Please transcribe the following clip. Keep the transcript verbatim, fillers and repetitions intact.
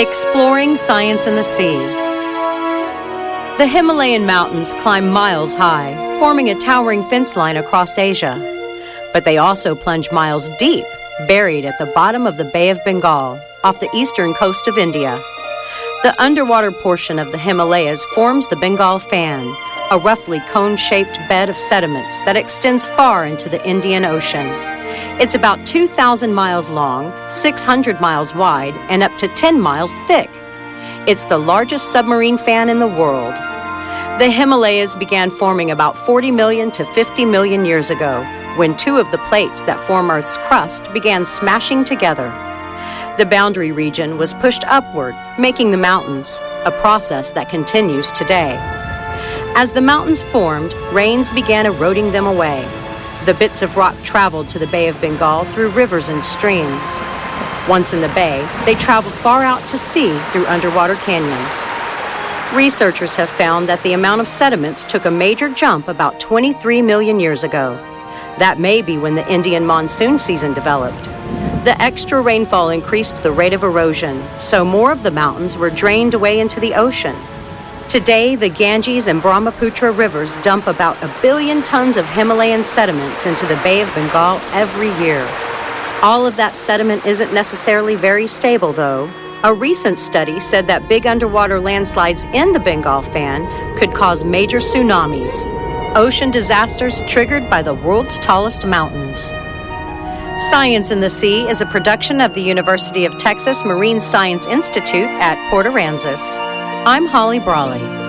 Exploring science in the sea. The Himalayan mountains climb miles high, forming a towering fence line across Asia. But they also plunge miles deep, buried at the bottom of the Bay of Bengal, off the eastern coast of India. The underwater portion of the Himalayas forms the Bengal Fan, a roughly cone-shaped bed of sediments that extends far into the Indian Ocean. It's about two thousand miles long, six hundred miles wide, and up to ten miles thick. It's the largest submarine fan in the world. The Himalayas began forming about forty million to fifty million years ago, when two of the plates that form Earth's crust began smashing together. The boundary region was pushed upward, making the mountains, a process that continues today. As the mountains formed, rains began eroding them away. The bits of rock traveled to the Bay of Bengal through rivers and streams. Once in the bay, they traveled far out to sea through underwater canyons. Researchers have found that the amount of sediments took a major jump about twenty-three million years ago. That may be when the Indian monsoon season developed. The extra rainfall increased the rate of erosion, so more of the mountains were drained away into the ocean. Today, the Ganges and Brahmaputra rivers dump about a billion tons of Himalayan sediments into the Bay of Bengal every year. All of that sediment isn't necessarily very stable, though. A recent study said that big underwater landslides in the Bengal Fan could cause major tsunamis, ocean disasters triggered by the world's tallest mountains. Science in the Sea is a production of the University of Texas Marine Science Institute at Port Aransas. I'm Holly Brawley.